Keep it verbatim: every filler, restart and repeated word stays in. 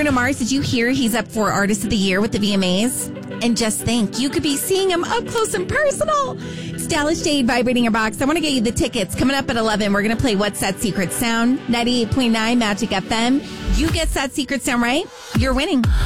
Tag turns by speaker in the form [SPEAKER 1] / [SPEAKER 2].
[SPEAKER 1] Bruno Mars, did you hear he's up for Artist of the Year with the V M As? And just think, you could be seeing him up close and personal. Stylish Jade vibrating your box. I want to get you the tickets. Coming up at eleven, we're going to play What's That Secret Sound? ninety-eight point nine Magic F M. You guess that secret sound right, you're winning.